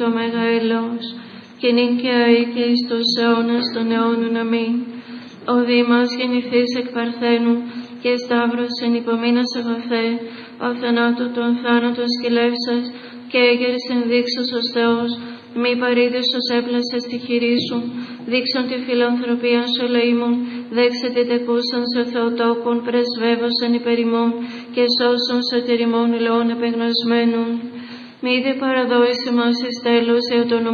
Ωμέγα έλεος, και νυν και αεί και εις τους αιώνας των αιώνων. Αμήν. Ο Δήμος γεννηθείς εκ Παρθένου, και Σταύρος εν υπομείνας αγαθέ, ο θανάτου των θάνατων σκυλεύσας, και έγερης ενδείξος ως Θεός, μη παρήδησος έπλασες τη χειρή σου, δείξον τη φιλανθρωπία σου ελεήμων, δέξε τη τεκούσαν σε Θεοτόκον, πρεσβεύωσαν υπερ ημών, και σώσον σωτηριμών ηλαιών επεγνωσμένων. Μη δε παραδόησε μας εις τέλος, εω το